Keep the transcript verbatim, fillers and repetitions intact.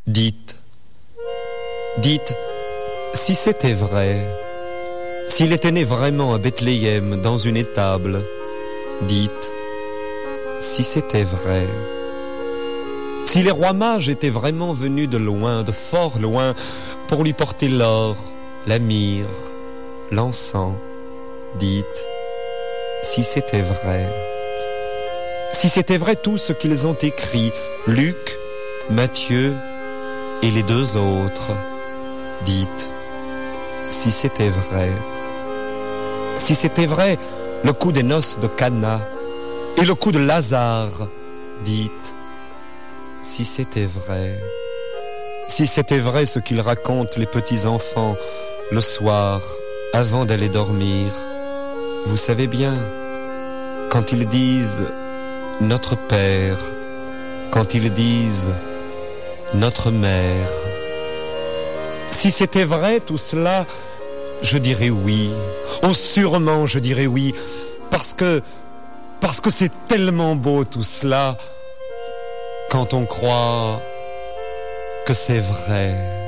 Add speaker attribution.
Speaker 1: Dites, dites, si c'était vrai, s'il était né vraiment à Bethléem dans une étable, dites, si c'était vrai, si les rois mages étaient vraiment venus de loin, de fort loin, pour lui porter l'or, la myrrhe, l'encens, dites, si c'était vrai, si c'était vrai tout ce qu'ils ont écrit, Luc, Matthieu et les deux autres, dites, si c'était vrai, si c'était vrai le coup des noces de Cana et le coup de Lazare, dites, si c'était vrai, si c'était vrai ce qu'ils racontent les petits enfants le soir avant d'aller dormir, vous savez bien, quand ils disent notre Père, quand ils disent notre Mère, si c'était vrai tout cela, je dirais oui. Oh, sûrement je dirais oui, parce que, parce que c'est tellement beau tout cela, quand on croit que c'est vrai.